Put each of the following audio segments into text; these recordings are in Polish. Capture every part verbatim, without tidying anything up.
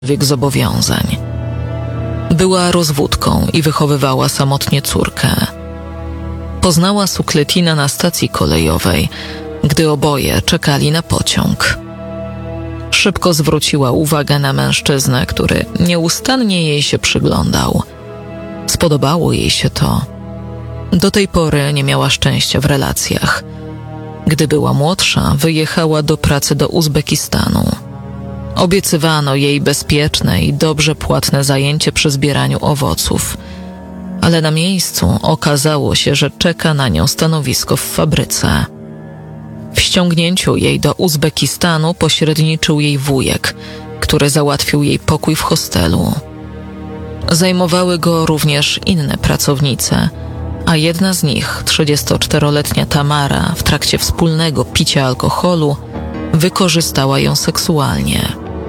wiek zobowiązań. Była rozwódką i wychowywała samotnie córkę. Poznała Sukletina na stacji kolejowej, gdy oboje czekali na pociąg. Szybko zwróciła uwagę na mężczyznę, który nieustannie jej się przyglądał. Spodobało jej się to. Do tej pory nie miała szczęścia w relacjach. Gdy była młodsza, wyjechała do pracy do Uzbekistanu. Obiecywano jej bezpieczne i dobrze płatne zajęcie przy zbieraniu owoców, ale na miejscu okazało się, że czeka na nią stanowisko w fabryce. W ściągnięciu jej do Uzbekistanu pośredniczył jej wujek, który załatwił jej pokój w hostelu. Zajmowały go również inne pracownice, a jedna z nich, trzydziestoczteroletnia Tamara, w trakcie wspólnego picia alkoholu wykorzystała ją seksualnie.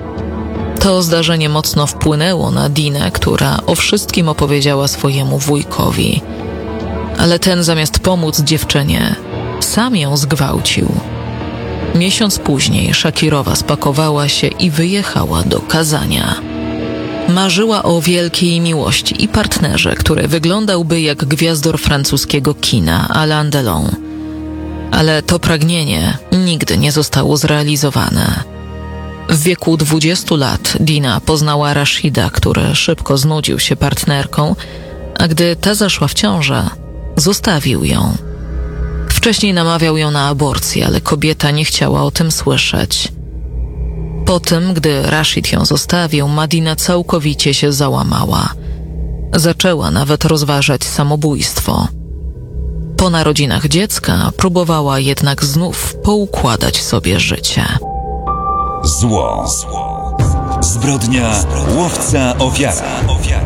To zdarzenie mocno wpłynęło na Dinę, która o wszystkim opowiedziała swojemu wujkowi. Ale ten zamiast pomóc dziewczynie, sam ją zgwałcił. Miesiąc później Szakirowa spakowała się i wyjechała do Kazania. Marzyła o wielkiej miłości i partnerze, który wyglądałby jak gwiazdor francuskiego kina Alain Delon. Ale to pragnienie nigdy nie zostało zrealizowane. W wieku dwudziestu lat Dina poznała Rashida, który szybko znudził się partnerką, a gdy ta zaszła w ciążę, zostawił ją. Wcześniej namawiał ją na aborcję, ale kobieta nie chciała o tym słyszeć. Po tym, gdy Rashid ją zostawił, Madina całkowicie się załamała. Zaczęła nawet rozważać samobójstwo. Po narodzinach dziecka próbowała jednak znów poukładać sobie życie. Zło. Zbrodnia, łowca, ofiara.